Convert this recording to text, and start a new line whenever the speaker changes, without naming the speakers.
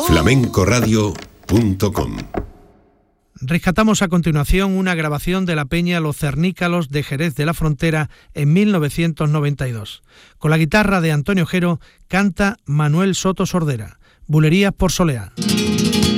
flamencoradio.com.
Rescatamos a continuación una grabación de la Peña Los Cernícalos de Jerez de la Frontera en 1992. Con la guitarra de Antonio Ojero canta Manuel Soto Sordera, Bulerías por Soleá.